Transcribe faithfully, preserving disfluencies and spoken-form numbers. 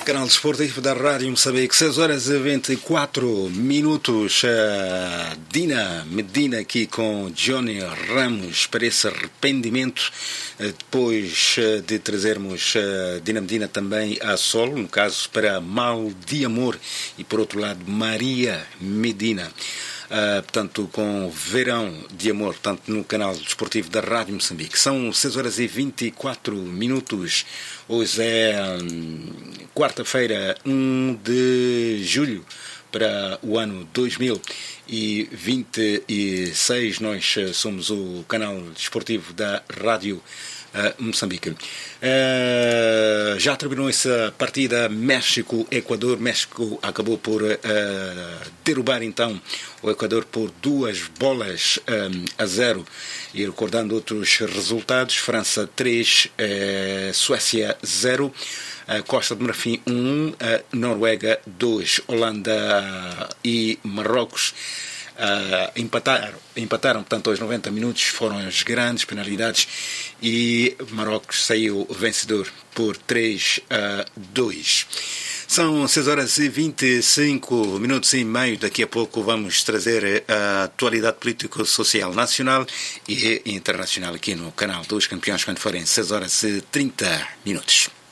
Canal Desportivo da Rádio Moçambique, seis horas e vinte e quatro minutos. Uh, Dina Medina aqui com Johnny Ramos para esse arrependimento, uh, depois uh, de trazermos uh, Dina Medina também a solo, no caso para Mal de Amor, e por outro lado Maria Medina. Uh, portanto, com Verão de Amor, portanto, no canal desportivo da Rádio Moçambique. São seis horas e vinte e quatro minutos. Hoje é hum, quarta-feira, um de julho para o ano dois mil e vinte e seis. Nós somos o canal desportivo da Rádio Uh, Moçambique. Uh, já terminou essa partida México-Equador. México acabou por uh, derrubar então o Equador por duas bolas um, a zero. E recordando outros resultados: França três, uh, Suécia zero, uh, Costa de Marfim um, uh, Noruega dois, Holanda e Marrocos Uh, empataram, empataram, portanto, aos noventa minutos. Foram as grandes penalidades e Marrocos saiu vencedor por três a dois. São seis horas e vinte e cinco minutos e meio. Daqui a pouco vamos trazer a atualidade político-social nacional e internacional aqui no canal dos campeões, quando forem seis horas e trinta minutos.